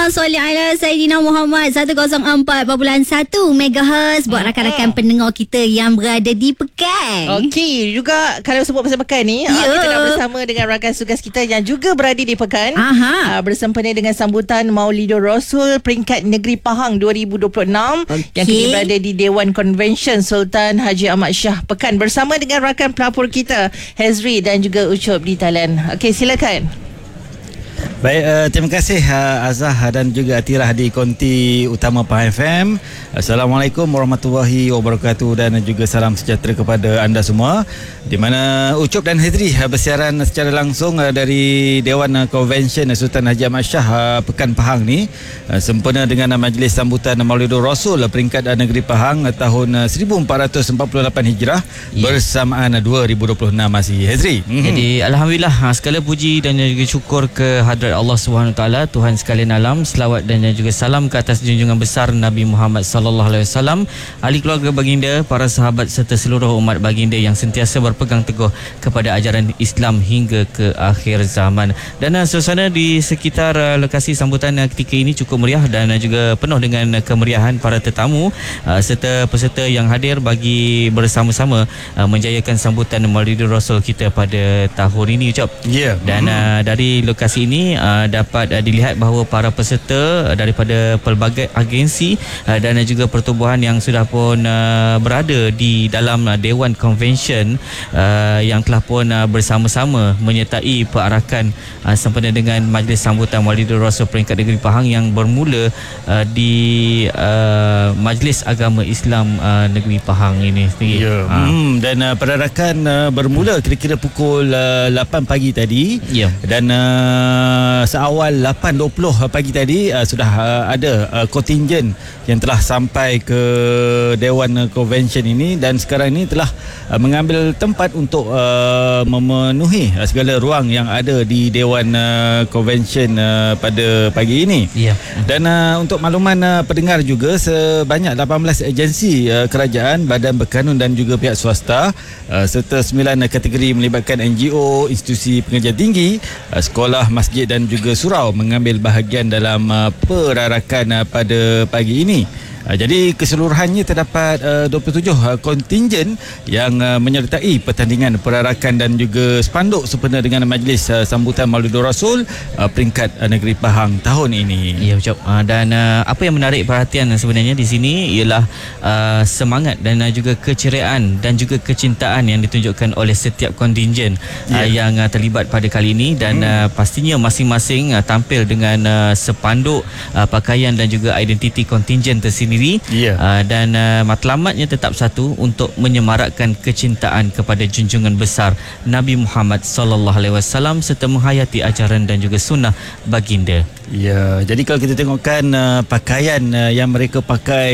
Soleh ala Saidina Muhammad 104.1 MHz buat rakan-rakan pendengar kita yang berada di Pekan. Okey, juga kalau sebut pasal Pekan ni, kita nak bersama dengan rakan tugas kita yang juga berada di Pekan. Bersempena dengan sambutan Maulidur Rasul peringkat Negeri Pahang 2026 yang kini berada di Dewan Konvensyen Sultan Haji Ahmad Shah Pekan bersama dengan rakan pelapor kita Hazri dan juga Ucup di talian. Okey, silakan. Baik, terima kasih Azah dan juga Atirah di konti utama Pahang FM. Assalamualaikum warahmatullahi wabarakatuh dan juga salam sejahtera kepada anda semua. Di mana Ucup dan Hedri bersiaran secara langsung dari Dewan Konvensyen Sultan Haji Ahmad Shah Pekan Pahang ni, sempena dengan majlis sambutan Maulidur Rasul peringkat negeri Pahang tahun 1448 Hijrah bersamaan 2026 masih. Hedri. Jadi alhamdulillah, segala puji dan juga syukur ke hadrat Allah SWT, Tuhan sekalian alam. Selawat dan juga salam ke atas junjungan besar Nabi Muhammad sallallahu alaihi wasallam, ahli keluarga baginda, para sahabat serta seluruh umat baginda yang sentiasa berpegang teguh kepada ajaran Islam hingga ke akhir zaman. Dan suasana di sekitar lokasi sambutan ketika ini cukup meriah dan juga penuh dengan kemeriahan para tetamu serta peserta yang hadir bagi bersama-sama menjayakan sambutan Maulidur Rasul kita pada tahun ini, Ucap. Dan dari lokasi ini dapat dilihat bahawa para peserta daripada pelbagai agensi dan juga pertubuhan yang sudah pun berada di dalam Dewan Konvensyen yang telah pun bersama-sama menyertai perarakan sempena dengan majlis sambutan Maulidur Rasul peringkat negeri Pahang yang bermula di Majlis Agama Islam negeri Pahang ini sendiri. Dan perarakan bermula kira-kira pukul 8 pagi tadi. Dan seawal 8.20 pagi tadi sudah ada kontingen yang telah sampai ke Dewan Konvensyen ini dan sekarang ini telah mengambil tempat untuk memenuhi segala ruang yang ada di Dewan Konvensyen pada pagi ini. Dan untuk makluman pendengar juga, sebanyak 18 agensi kerajaan, badan berkanun dan juga pihak swasta serta 9 kategori melibatkan NGO, institusi pengajian tinggi, sekolah, masjid dan juga surau mengambil bahagian dalam perarakan pada pagi ini. Jadi keseluruhannya terdapat 27 kontingen yang menyertai pertandingan perarakan dan juga spanduk sempena dengan majlis sambutan Maulidur Rasul peringkat negeri Pahang tahun ini. Ya, Ucap. Dan apa yang menarik perhatian sebenarnya di sini ialah semangat dan juga keceriaan dan juga kecintaan yang ditunjukkan oleh setiap kontingen yang terlibat pada kali ini dan pastinya masing-masing tampil dengan sepanduk pakaian dan juga identiti kontingen tersendiri. Dan matlamatnya tetap satu, untuk menyemarakkan kecintaan kepada junjungan besar Nabi Muhammad sallallahu alaihi wasallam serta menghayati ajaran dan juga sunnah baginda. Jadi kalau kita tengokkan pakaian yang mereka pakai